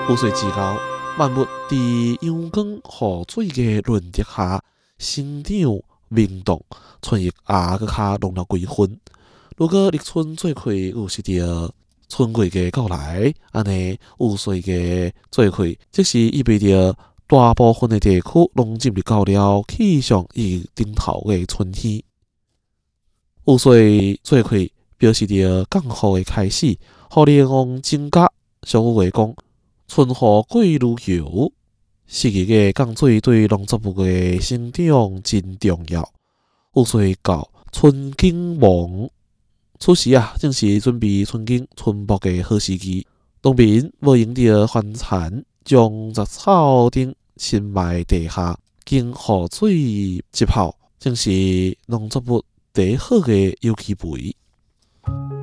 雨水之后，万物在阳光和水的润泽下生长鸣动，春叶也搁较浓了几分。如果立春做开有是着春季的到来，安尼雨水的做开，即是意味着大部分的地区拢进入到了气象与顶头的春天。雨水做开，表示着降雨的开始，互利用增加。俗语话讲，春雨贵如油。适宜的降水对农作物的生长真重要。雨水到春景忙，此时正是准备春景春牧的好时机。农民要用着帆船，将杂草顶深埋地下，经雨水浸泡，正是农作物第好的有机肥。